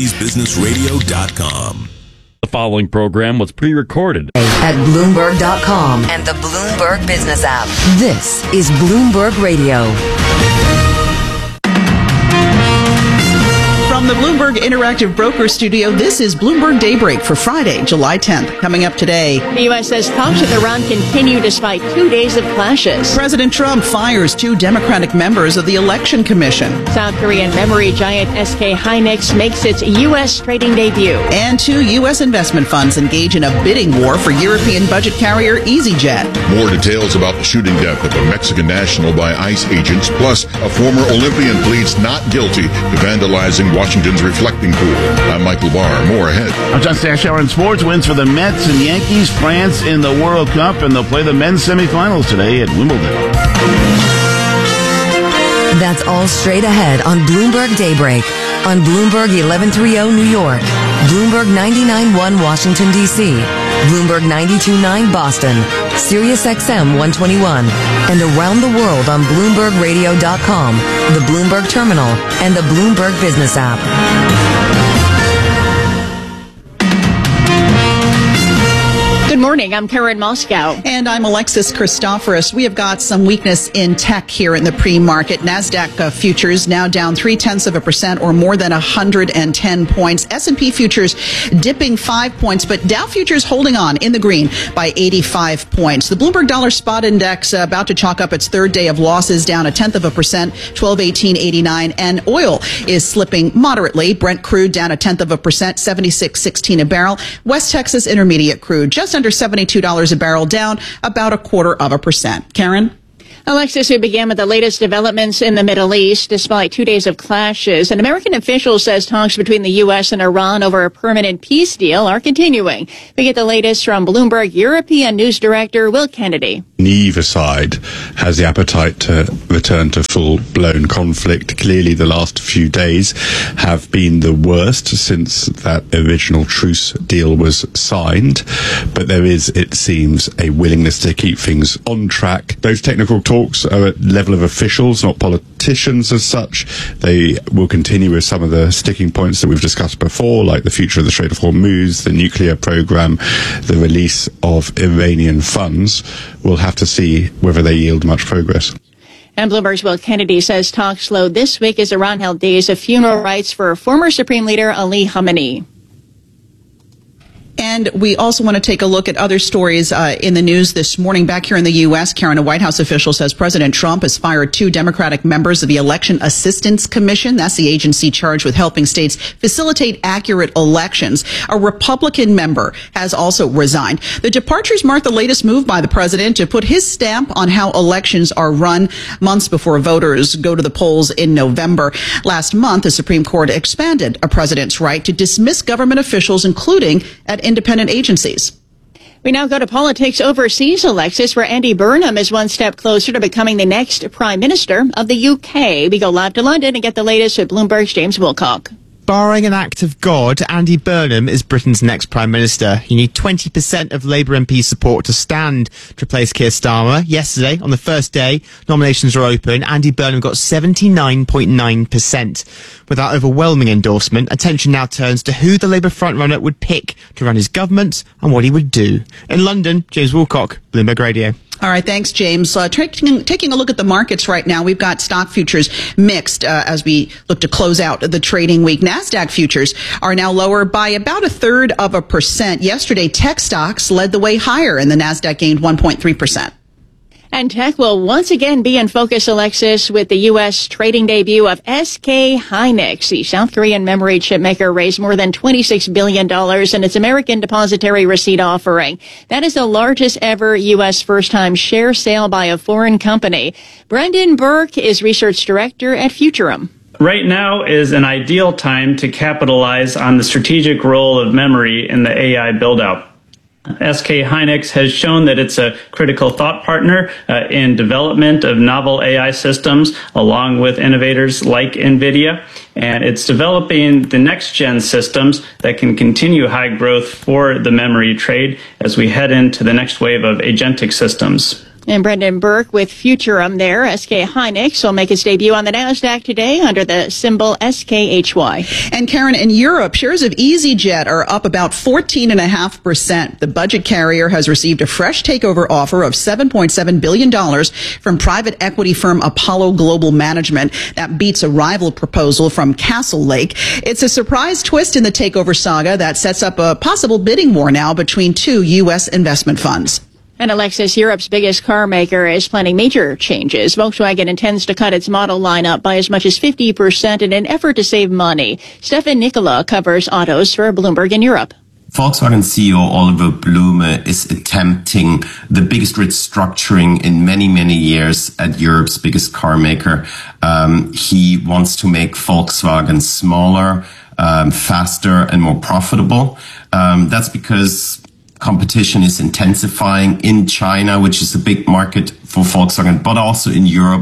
TwinCitiesBusinessRadio.com. The following program was pre-recorded at Bloomberg.com and the Bloomberg Business app. This is Bloomberg Radio. From the Bloomberg Interactive Broker Studio, this is Bloomberg Daybreak for Friday, July 10th. Coming up today, the U.S. says talks with Iran continue despite 2 days of clashes. President Trump fires 2 Democratic members of the Election Commission. South Korean memory giant SK Hynix makes its U.S. trading debut. And 2 U.S. investment funds engage in a bidding war for European budget carrier EasyJet. More details about the shooting death of a Mexican national by ICE agents, plus a former Olympian pleads not guilty to vandalizing Washington's reflecting pool. I'm Michael Barr. More ahead. I'm John Stashower in sports. Wins for the Mets and Yankees, France in the World Cup, and they'll play the men's semifinals today at Wimbledon. That's all straight ahead on Bloomberg Daybreak. On Bloomberg 1130 New York, Bloomberg 99.1 Washington, D.C., Bloomberg 92.9 Boston, Sirius XM 121, and around the world on BloombergRadio.com, the Bloomberg Terminal, and the Bloomberg Business app. Good morning. I'm Karen Moscow. And I'm Alexis Christoforous. We have got some weakness in tech here in the pre-market. NASDAQ futures now down 0.3% or more than 110 points. S&P futures dipping 5 points, but Dow futures holding on in the green by 85 points. The Bloomberg Dollar Spot Index about to chalk up its third day of losses, down 0.1%, 1218.89. And oil is slipping moderately. Brent crude down 0.1%, 76.16 a barrel. West Texas Intermediate crude just under $72 a barrel, down about 0.25%. Karen? Alexis, we began with the latest developments in the Middle East. Despite 2 days of clashes, an American official says talks between the U.S. and Iran over a permanent peace deal are continuing. We get the latest from Bloomberg European News Director Will Kennedy. Neither side has the appetite to return to full-blown conflict. Clearly, the last few days have been the worst since that original truce deal was signed. But there is, it seems, a willingness to keep things on track. Those technical talks are at level of officials, not politicians as such. They will continue with some of the sticking points that we've discussed before, like the future of the Strait of Hormuz, the nuclear program, the release of Iranian funds. We'll have to see whether they yield much progress. And Bloomberg's Will Kennedy says talks slowed this week as Iran held days of funeral rites for former Supreme Leader Ali Khamenei. And we also want to take a look at other stories in the news this morning. Back here in the U.S., Karen, a White House official says President Trump has fired 2 Democratic members of the Election Assistance Commission. That's the agency charged with helping states facilitate accurate elections. A Republican member has also resigned. The departures mark the latest move by the president to put his stamp on how elections are run months before voters go to the polls in November. Last month, the Supreme Court expanded a president's right to dismiss government officials, including at independent agencies. We now go to politics overseas, Alexis, where Andy Burnham is one step closer to becoming the next Prime Minister of the UK. We go live to London and get the latest with Bloomberg's James Wilcock. Barring an act of God, Andy Burnham is Britain's next Prime Minister. You need 20% of Labour MP support to stand to replace Keir Starmer. Yesterday, on the first day, nominations were open. Andy Burnham got 79.9%. With that overwhelming endorsement, attention now turns to who the Labour frontrunner would pick to run his government and what he would do. In London, James Wilcock, Bloomberg Radio. All right, thanks, James. Taking a look at the markets right now, we've got stock futures mixed as we look to close out the trading week. NASDAQ futures are now lower by about 0.33%. Yesterday, tech stocks led the way higher, and the NASDAQ gained 1.3%. And tech will once again be in focus, Alexis, with the U.S. trading debut of SK Hynix. The South Korean memory chip maker raised more than $26 billion in its American depository receipt offering. That is the largest ever U.S. first-time share sale by a foreign company. Brendan Burke is research director at Futurum. Right now is an ideal time to capitalize on the strategic role of memory in the AI build-out. SK Hynix has shown that it's a critical thought partner in development of novel AI systems, along with innovators like NVIDIA. And it's developing the next-gen systems that can continue high growth for the memory trade as we head into the next wave of agentic systems. And Brendan Burke with Futurum there. SK Hynix will make its debut on the NASDAQ today under the symbol SKHY. And Karen, in Europe, shares of EasyJet are up about 14.5%. The budget carrier has received a fresh takeover offer of $7.7 billion from private equity firm Apollo Global Management. That beats a rival proposal from Castle Lake. It's a surprise twist in the takeover saga that sets up a possible bidding war now between 2 U.S. investment funds. And Alexis, Europe's biggest car maker, is planning major changes. Volkswagen intends to cut its model lineup by as much as 50% in an effort to save money. Stefan Nicola covers autos for Bloomberg in Europe. Volkswagen CEO Oliver Blume is attempting the biggest restructuring in many, many years at Europe's biggest car maker. He wants to make Volkswagen smaller, faster, and more profitable. That's because competition is intensifying in China, which is a big market for Volkswagen, but also in Europe,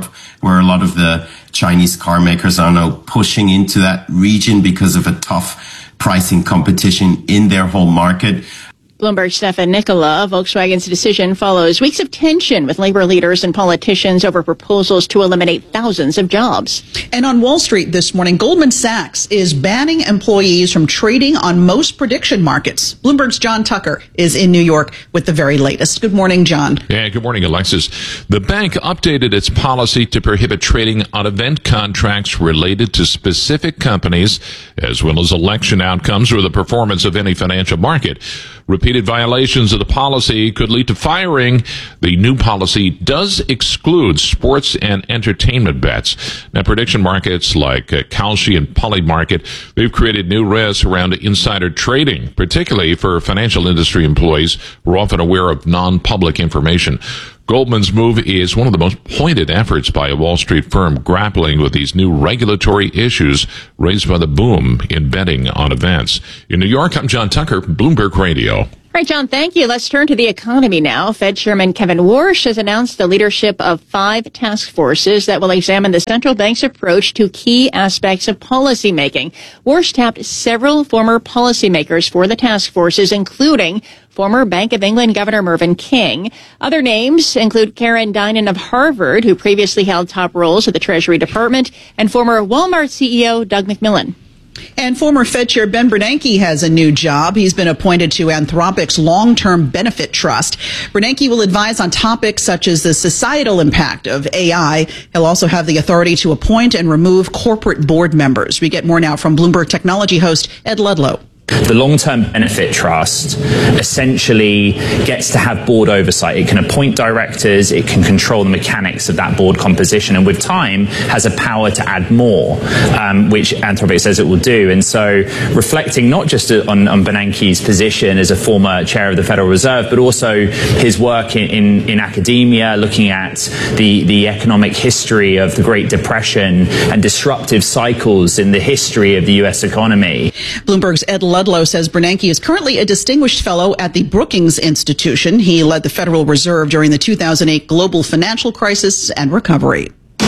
where a lot of the Chinese car makers are now pushing into that region because of a tough pricing competition in their home market. Bloomberg's Stefan Nicola. Volkswagen's decision follows weeks of tension with labor leaders and politicians over proposals to eliminate thousands of jobs. And on Wall Street this morning, Goldman Sachs is banning employees from trading on most prediction markets. Bloomberg's John Tucker is in New York with the very latest. Good morning, John. Yeah, good morning, Alexis. The bank updated its policy to prohibit trading on event contracts related to specific companies, as well as election outcomes or the performance of any financial market. Repeated violations of the policy could lead to firing. The new policy does exclude sports and entertainment bets. Now, prediction markets like Kalshi and Polymarket, they've created new risks around insider trading, particularly for financial industry employees who are often aware of non-public information. Goldman's move is one of the most pointed efforts by a Wall Street firm grappling with these new regulatory issues raised by the boom in betting on events. In New York, I'm John Tucker, Bloomberg Radio. All right, John, thank you. Let's turn to the economy now. Fed Chairman Kevin Warsh has announced the leadership of 5 task forces that will examine the central bank's approach to key aspects of policymaking. Warsh tapped several former policymakers for the task forces, including former Bank of England Governor Mervyn King. Other names include Karen Dinan of Harvard, who previously held top roles at the Treasury Department, and former Walmart CEO Doug McMillon. And former Fed Chair Ben Bernanke has a new job. He's been appointed to Anthropic's long-term benefit trust. Bernanke will advise on topics such as the societal impact of AI. He'll also have the authority to appoint and remove corporate board members. We get more now from Bloomberg Technology host Ed Ludlow. The long-term benefit trust essentially gets to have board oversight. It can appoint directors, it can control the mechanics of that board composition, and with time has a power to add more, which Anthropic says it will do. And so reflecting not just on Bernanke's position as a former chair of the Federal Reserve, but also his work in academia, looking at the economic history of the Great Depression and disruptive cycles in the history of the U.S. economy. Bloomberg's Ed Ludlow says Bernanke is currently a distinguished fellow at the Brookings Institution. He led the Federal Reserve during the 2008 global financial crisis and recovery.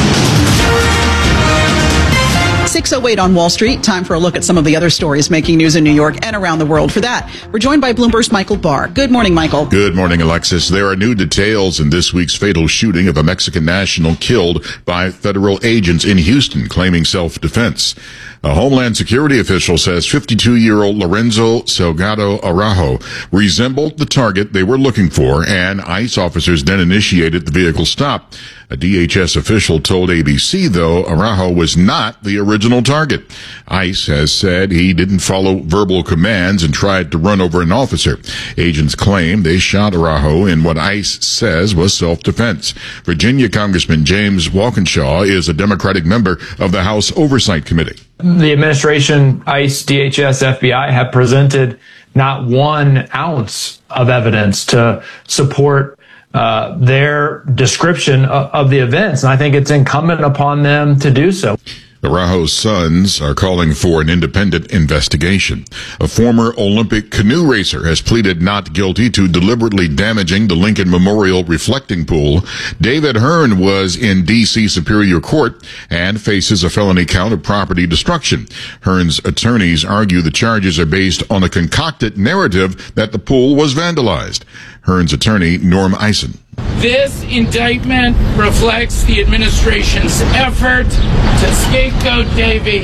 6:08 on Wall Street. Time for a look at some of the other stories making news in New York and around the world. For that, we're joined by Bloomberg's Michael Barr. Good morning, Michael. Good morning, Alexis. There are new details in this week's fatal shooting of a Mexican national killed by federal agents in Houston claiming self-defense. A Homeland Security official says 52-year-old Lorenzo Salgado Araujo resembled the target they were looking for, and ICE officers then initiated the vehicle stop. A DHS official told ABC, though, Araujo was not the original target. ICE has said he didn't follow verbal commands and tried to run over an officer. Agents claim they shot Araujo in what ICE says was self-defense. Virginia Congressman James Walkinshaw is a Democratic member of the House Oversight Committee. The administration, ICE, DHS, FBI have presented not 1 ounce of evidence to support their description of the events. And I think it's incumbent upon them to do so. Araujo's sons are calling for an independent investigation. A former Olympic canoe racer has pleaded not guilty to deliberately damaging the Lincoln Memorial reflecting pool. David Hearn was in D.C. Superior Court and faces a felony count of property destruction. Hearn's attorneys argue the charges are based on a concocted narrative that the pool was vandalized. Hearn's attorney, Norm Eisen. This indictment reflects the administration's effort to scapegoat Davy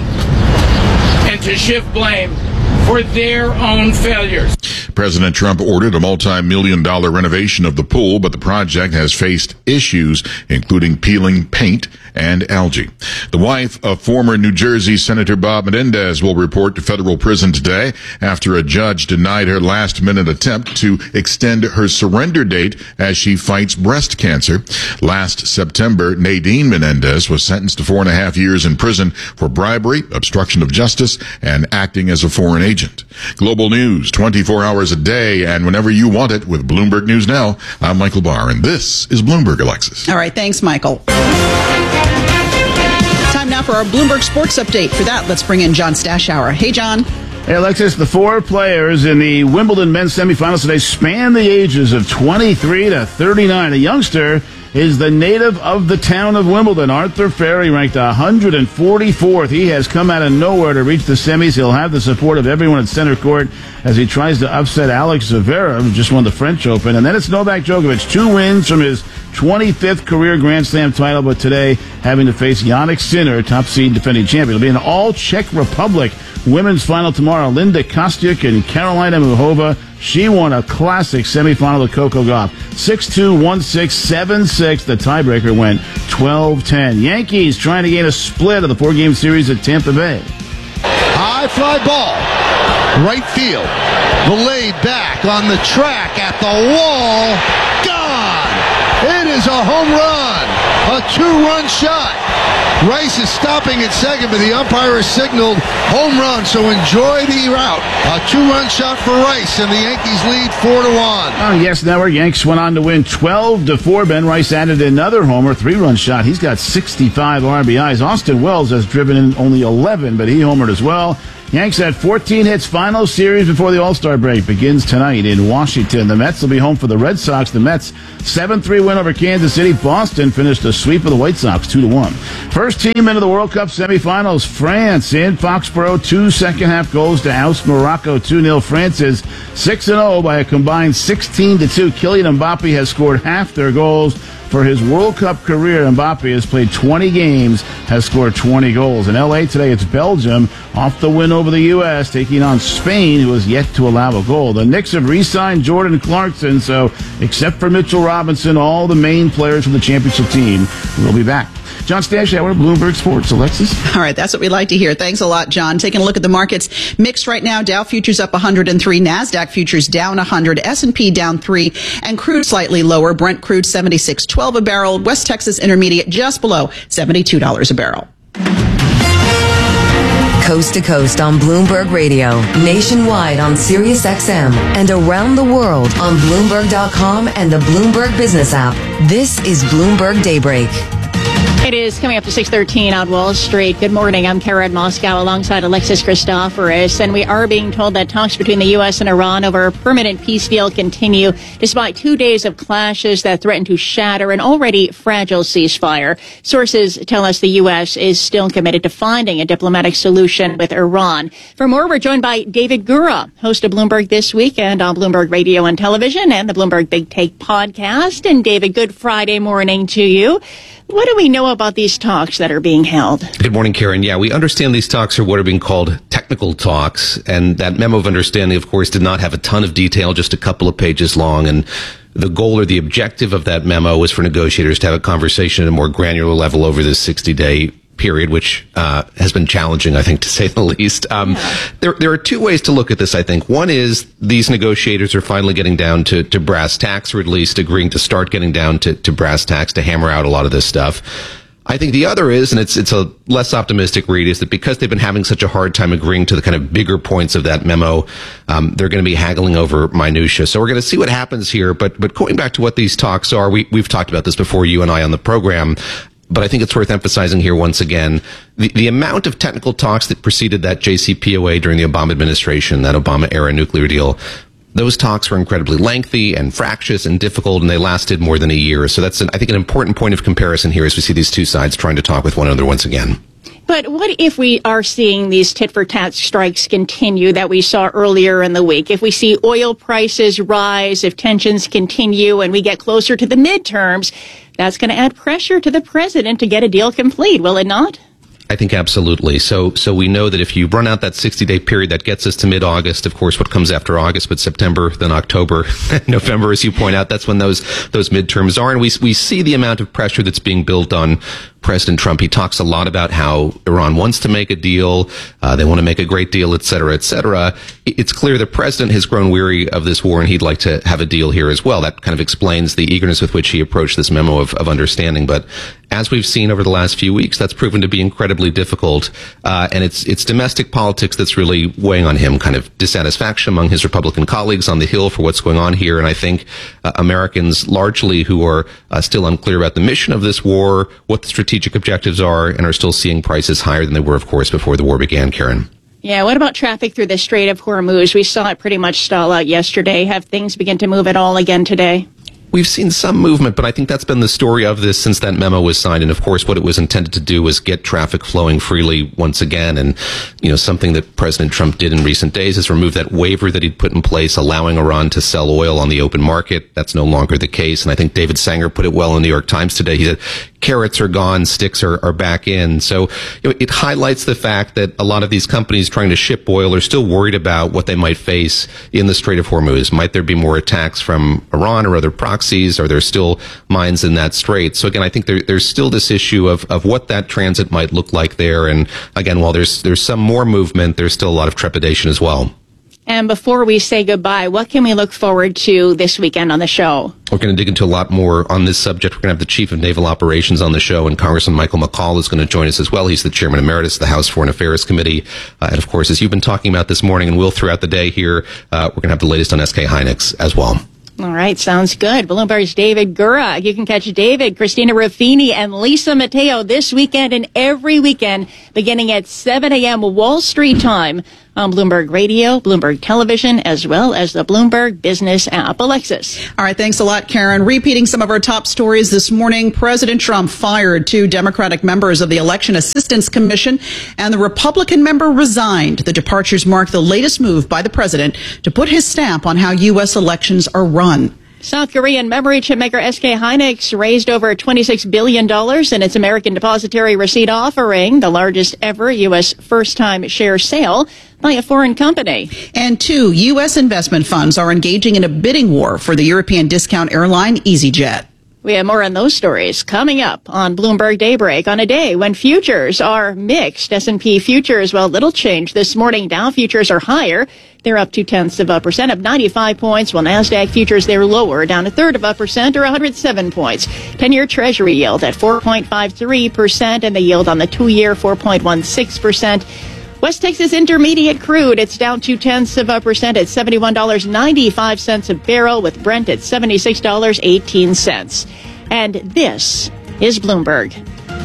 and to shift blame for their own failures. President Trump ordered a multi-million-dollar renovation of the pool, but the project has faced issues, including peeling paint and algae. The wife of former New Jersey Senator Bob Menendez will report to federal prison today after a judge denied her last-minute attempt to extend her surrender date as she fights breast cancer. Last September, Nadine Menendez was sentenced to 4.5 years in prison for bribery, obstruction of justice, and acting as a foreign agent. Global news, 24 hours a day, and whenever you want it with Bloomberg News Now. I'm Michael Barr, and this is Bloomberg, Alexis. All right, thanks, Michael. Time now for our Bloomberg Sports Update. For that, let's bring in John Stashower. Hey, John. Hey, Alexis, the 4 players in the Wimbledon men's semifinals today span the ages of 23 to 39. A youngster is the native of the town of Wimbledon. Arthur Ferry ranked 144th. He has come out of nowhere to reach the semis. He'll have the support of everyone at center court as he tries to upset Alex Zverev, who just won the French Open. And then it's Novak Djokovic, 2 wins from his 25th career Grand Slam title, but today having to face Jannik Sinner, top seed defending champion. It'll be an all-Czech Republic women's final tomorrow. Linda Kostyuk and Karolina Muchova. She won a classic semifinal with Coco Gauff. 6-2, 1-6, 7-6. The tiebreaker went 12-10. Yankees trying to gain a split of the 4-game series at Tampa Bay. High fly ball. Right field. The laid back on the track at the wall. Gone! It is a home run. A 2-run shot. Rice is stopping at second, but the umpire has signaled home run, so enjoy the route. A 2-run shot for Rice, and the Yankees lead 4-1. On Yes Network, Yanks went on to win 12-4. Ben Rice added another homer, 3-run shot. He's got 65 RBIs. Austin Wells has driven in only 11, but he homered as well. Yanks had 14 hits. Final series before the All-Star break begins tonight in Washington. The Mets will be home for the Red Sox. The Mets 7-3 win over Kansas City. Boston finished a sweep of the White Sox 2-1. First team into the World Cup semifinals. France in Foxborough. 2 second-half goals to oust Morocco 2-0. France is 6-0 by a combined 16-2. Kylian Mbappe has scored half their goals. For his World Cup career, Mbappe has played 20 games, has scored 20 goals. In L.A. today, it's Belgium off the win over the U.S., taking on Spain, who has yet to allow a goal. The Knicks have re-signed Jordan Clarkson, so except for Mitchell Robinson, all the main players from the championship team will be back. John Stashauer, Bloomberg Sports. Alexis? All right, that's what we like to hear. Thanks a lot, John. Taking a look at the markets. Mixed right now. Dow futures up 103. NASDAQ futures down 100. S&P down 3. And crude slightly lower. Brent crude $76.12 a barrel. West Texas Intermediate just below $72 a barrel. Coast to coast on Bloomberg Radio, nationwide on Sirius XM, and around the world on Bloomberg.com and the Bloomberg Business app. This is Bloomberg Daybreak. It is coming up to 6:13 on Wall Street. Good morning. I'm Karen Moscow alongside Alexis Christoforous, and we are being told that talks between the U.S. and Iran over a permanent peace deal continue despite 2 days of clashes that threaten to shatter an already fragile ceasefire. Sources tell us the U.S. is still committed to finding a diplomatic solution with Iran. For more, we're joined by David Gura, host of Bloomberg This Weekend on Bloomberg Radio and Television and the Bloomberg Big Take podcast. And David, good Friday morning to you. What do we know about these talks that are being held? Good morning, Karen. Yeah, we understand these talks are what are being called technical talks. And that memo of understanding, of course, did not have a ton of detail, just a couple of pages long. And the goal or the objective of that memo was for negotiators to have a conversation at a more granular level over this 60-day period, which has been challenging, I think, to say the least. There are 2 ways to look at this, I think. One is these negotiators are finally getting down to brass tacks, or at least agreeing to start getting down to brass tacks to hammer out a lot of this stuff. I think the other is, and it's a less optimistic read, is that because they've been having such a hard time agreeing to the kind of bigger points of that memo, they're going to be haggling over minutia. So we're going to see what happens here. But going back to what these talks are, we've talked about this before, you and I, on the program. But I think it's worth emphasizing here once again, the amount of technical talks that preceded that JCPOA during the Obama administration, that Obama-era nuclear deal, those talks were incredibly lengthy and fractious and difficult, and they lasted more than a year. So that's, I think, an important point of comparison here as we see these two sides trying to talk with one another once again. But what if we are seeing these tit-for-tat strikes continue that we saw earlier in the week? If we see oil prices rise, if tensions continue, and we get closer to the midterms, that's going to add pressure to the president to get a deal complete, will it not? I think absolutely. So we know that if you run out that 60-day period, that gets us to mid-August. Of course, what comes after August, but September, then October, November, as you point out, that's when those midterms are. And we see the amount of pressure that's being built on President Trump. He talks a lot about how Iran wants to make a deal. They want to make a great deal, et cetera, et cetera. It's clear the president has grown weary of this war, and he'd like to have a deal here as well. That kind of explains the eagerness with which he approached this memo of understanding. But as we've seen over the last few weeks, that's proven to be incredibly difficult. And it's domestic politics that's really weighing on him, kind of dissatisfaction among his Republican colleagues on the Hill for what's going on here. And I think Americans largely who are still unclear about the mission of this war, what the strategic objectives are, and are still seeing prices higher than they were, of course, before the war began, Karen. Yeah, what about traffic through the Strait of Hormuz? We saw it pretty much stall out yesterday. Have things begin to move at all again today? We've seen some movement, but I think that's been the story of this since that memo was signed. And of course, what it was intended to do was get traffic flowing freely once again. And, something that President Trump did in recent days is remove that waiver that he'd put in place, allowing Iran to sell oil on the open market. That's no longer the case. And I think David Sanger put it well in the New York Times today. He said, carrots are gone, sticks are back in. So it highlights the fact that a lot of these companies trying to ship oil are still worried about what they might face in the Strait of Hormuz. Might there be more attacks from Iran or other proxies? Are there still mines in that strait? So again, I think there's still this issue of what that transit might look like there. And again, while there's some more movement, there's still a lot of trepidation as well. And before we say goodbye, what can we look forward to this weekend on the show? We're going to dig into a lot more on this subject. We're going to have the Chief of Naval Operations on the show, and Congressman Michael McCaul is going to join us as well. He's the Chairman Emeritus of the House Foreign Affairs Committee. And of course, as you've been talking about this morning and will throughout the day here, we're going to have the latest on SK Hynix as well. All right, sounds good. Bloomberg's David Gura. You can catch David, Christina Ruffini, and Lisa Mateo this weekend and every weekend beginning at 7 a.m. Wall Street time on Bloomberg Radio, Bloomberg Television, as well as the Bloomberg Business app. Alexis. All right, thanks a lot, Karen. Repeating some of our top stories this morning, President Trump fired 2 Democratic members of the Election Assistance Commission, and the Republican member resigned. The departures mark the latest move by the president to put his stamp on how U.S. elections are run. South Korean memory chip maker SK Hynix raised over $26 billion in its American Depository Receipt offering, the largest ever U.S. first-time share sale by a foreign company. And 2 U.S. investment funds are engaging in a bidding war for the European discount airline EasyJet. We have more on those stories coming up on Bloomberg Daybreak on a day when futures are mixed. S&P futures, well, little change this morning. Dow futures are higher. They're up 0.2% up 95 points, while NASDAQ futures, they're lower, down 0.33% or 107 points. 10-year Treasury yield at 4.53%, and the yield on the 2-year 4.16%. West Texas Intermediate crude, it's down 0.2% at $71.95 a barrel, with Brent at $76.18. And this is Bloomberg.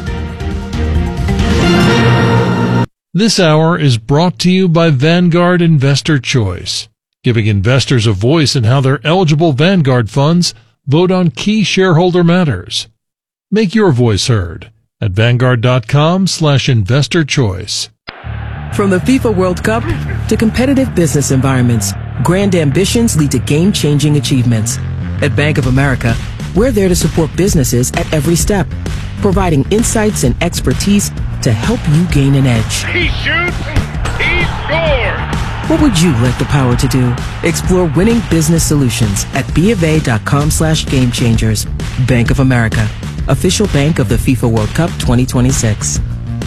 This hour is brought to you by Vanguard Investor Choice, giving investors a voice in how their eligible Vanguard funds vote on key shareholder matters. Make your voice heard at Vanguard.com/investor choice. From the FIFA World Cup to competitive business environments, grand ambitions lead to game-changing achievements. At Bank of America, we're there to support businesses at every step, providing insights and expertise to help you gain an edge. He shoots, he scores! What would you like the power to do? Explore winning business solutions at BofA.com/gamechangers. Bank of America, official bank of the FIFA World Cup 2026.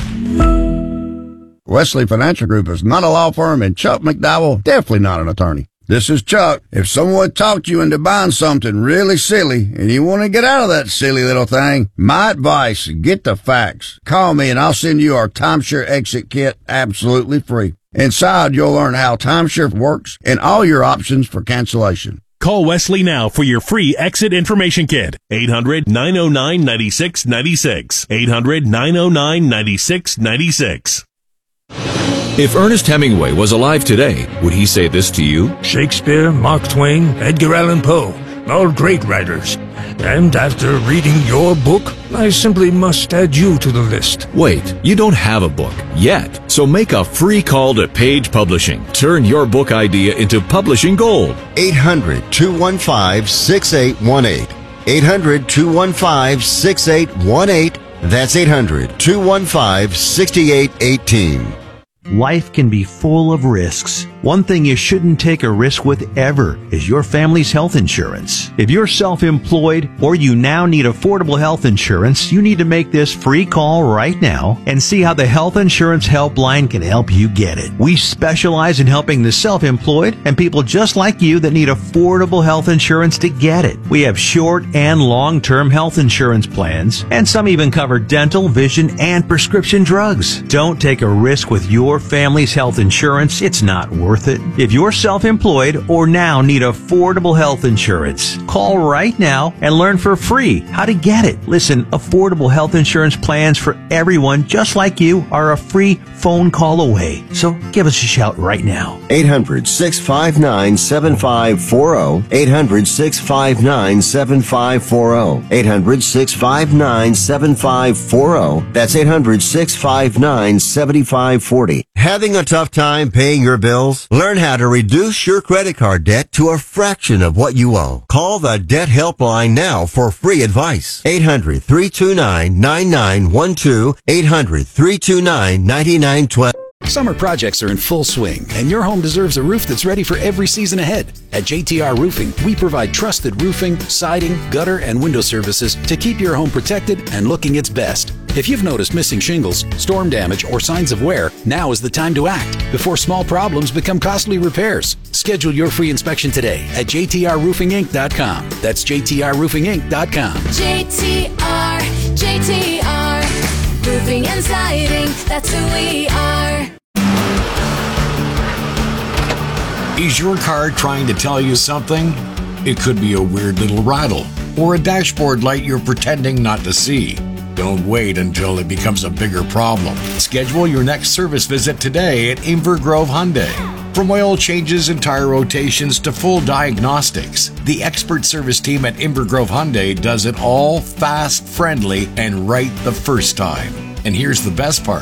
Wesley Financial Group is not a law firm, and Chuck McDowell definitely not an attorney. This is Chuck. If someone talked you into buying something really silly and you want to get out of that silly little thing, my advice, get the facts. Call me and I'll send you our timeshare exit kit absolutely free. Inside, you'll learn how timeshare works and all your options for cancellation. Call Wesley now for your free exit information kit. 800-909-9696. 800-909-9696. If Ernest Hemingway was alive today, would he say this to you? Shakespeare, Mark Twain, Edgar Allan Poe, all great writers. And after reading your book, I simply must add you to the list. Wait, you don't have a book yet. So make a free call to Page Publishing. Turn your book idea into publishing gold. 800-215-6818. 800-215-6818. That's 800-215-6818. Life can be full of risks. One thing you shouldn't take a risk with ever is your family's health insurance. If you're self-employed or you now need affordable health insurance, you need to make this free call right now and see how the Health Insurance Helpline can help you get it. We specialize in helping the self-employed and people just like you that need affordable health insurance to get it. We have short and long-term health insurance plans, and some even cover dental, vision, and prescription drugs. Don't take a risk with your family's health insurance. It's not worth worth it. If you're self-employed or now need affordable health insurance, call right now and learn for free how to get it. Listen, affordable health insurance plans for everyone just like you are a free phone call away. So give us a shout right now. 800-659-7540. 800-659-7540. 800-659-7540. That's 800-659-7540. Having a tough time paying your bills? Learn how to reduce your credit card debt to a fraction of what you owe. Call the Debt Helpline now for free advice. 800-329-9912. 800-329-9912. Summer projects are in full swing, and your home deserves a roof that's ready for every season ahead. At JTR Roofing, we provide trusted roofing, siding, gutter, and window services to keep your home protected and looking its best. If you've noticed missing shingles, storm damage, or signs of wear, now is the time to act before small problems become costly repairs. Schedule your free inspection today at jtrroofinginc.com. That's jtrroofinginc.com. JTR, roofing and siding, that's who we are. Is your car trying to tell you something? It could be a weird little rattle or a dashboard light you're pretending not to see. Don't wait until it becomes a bigger problem. Schedule your next service visit today at Inver Grove Hyundai. From oil changes and tire rotations to full diagnostics, the expert service team at Inver Grove Hyundai does it all fast, friendly, and right the first time. And here's the best part.